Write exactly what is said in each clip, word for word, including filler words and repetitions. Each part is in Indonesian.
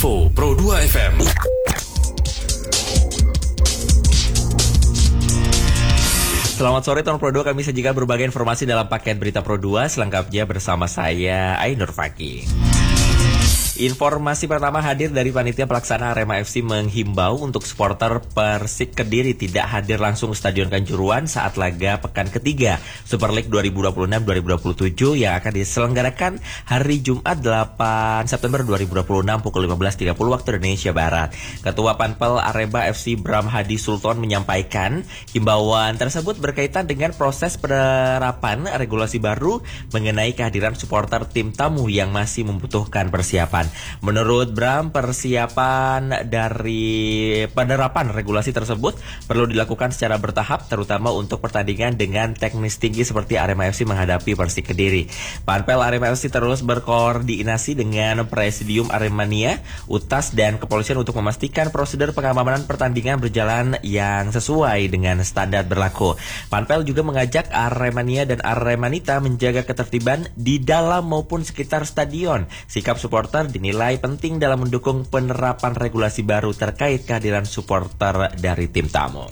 Info Pro dua F M. Selamat sore Tahun Pro dua, kami sajikan berbagai informasi dalam paket berita Pro dua. Selengkapnya bersama saya, Ainur Fakih. Informasi pertama hadir dari panitia pelaksana Arema F C menghimbau untuk supporter Persik Kediri tidak hadir langsung ke Stadion Kanjuruhan saat laga pekan ketiga Super League dua ribu dua puluh enam dua ribu dua puluh tujuh yang akan diselenggarakan hari Jumat delapan September dua ribu dua puluh enam pukul lima belas tiga puluh waktu Indonesia Barat. Ketua Panpel Arema F C Bram Hadi Sultan menyampaikan himbauan tersebut berkaitan dengan proses penerapan regulasi baru mengenai kehadiran supporter tim tamu yang masih membutuhkan persiapan. Menurut Bram, persiapan dari penerapan regulasi tersebut perlu dilakukan secara bertahap, terutama untuk pertandingan dengan teknis tinggi seperti Arema F C menghadapi Persik Kediri. Panpel Arema F C terus berkoordinasi dengan Presidium Aremania, U T A S, dan kepolisian untuk memastikan prosedur pengamanan pertandingan berjalan yang sesuai dengan standar berlaku. Panpel juga mengajak Aremania dan Aremanita menjaga ketertiban di dalam maupun sekitar stadion. Sikap supporter dinilai penting dalam mendukung penerapan regulasi baru terkait kehadiran supporter dari tim tamu.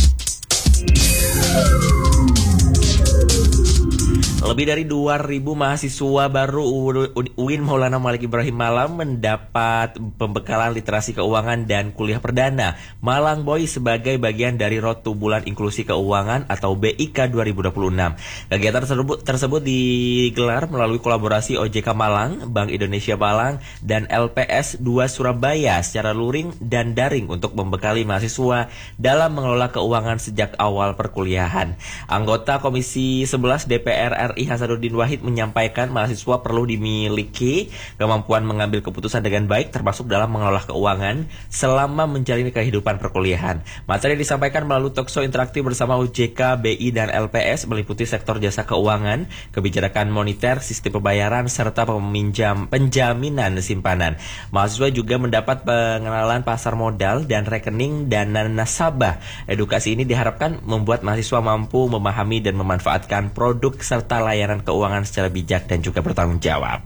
Lebih dari dua ribu mahasiswa baru U I N Maulana Malik Ibrahim Malang mendapat pembekalan literasi keuangan dan kuliah perdana Malang Boys sebagai bagian dari Road to Bulan Inklusi Keuangan atau B I K dua ribu dua puluh enam. Kegiatan tersebut, tersebut digelar melalui kolaborasi O J K Malang, Bank Indonesia Malang, dan L P S dua Surabaya secara luring dan daring untuk membekali mahasiswa dalam mengelola keuangan sejak awal perkuliahan. Anggota Komisi sebelas D P R R I Hasanuddin Wahid menyampaikan mahasiswa perlu dimiliki kemampuan mengambil keputusan dengan baik termasuk dalam mengelola keuangan selama menjalani kehidupan perkuliahan. Materi disampaikan melalui talkshow interaktif bersama O J K, B I, dan L P S meliputi sektor jasa keuangan, kebijakan moneter, sistem pembayaran, serta peminjam penjaminan simpanan. Mahasiswa juga mendapat pengenalan pasar modal dan rekening dana nasabah. Edukasi ini diharapkan membuat mahasiswa mampu memahami dan memanfaatkan produk serta layanan keuangan secara bijak dan juga bertanggung jawab.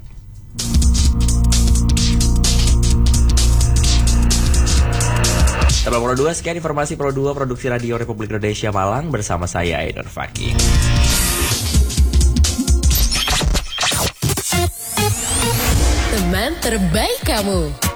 Sahabat Pro dua, sekian informasi Pro dua Produksi Radio Republik Indonesia Malang bersama saya Ainur Fakih. Teman terbaik kamu.